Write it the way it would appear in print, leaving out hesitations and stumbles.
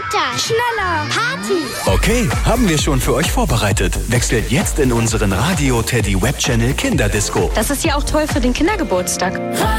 Weiter! Schneller! Party! Okay, haben wir schon für euch vorbereitet. Wechselt jetzt in unseren Radio Teddy Web Channel Kinderdisco. Das ist ja auch toll für den Kindergeburtstag.